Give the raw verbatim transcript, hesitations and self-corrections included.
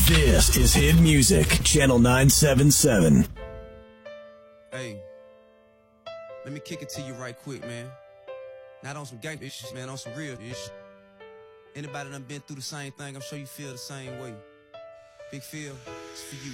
This is Hit Music, Channel nine seventy-seven. Hey, let me kick it to you right quick, man. Not on some gang issues, man, on some real issues. Anybody done been through the same thing, I'm sure you feel the same way. Big Phil, it's for you.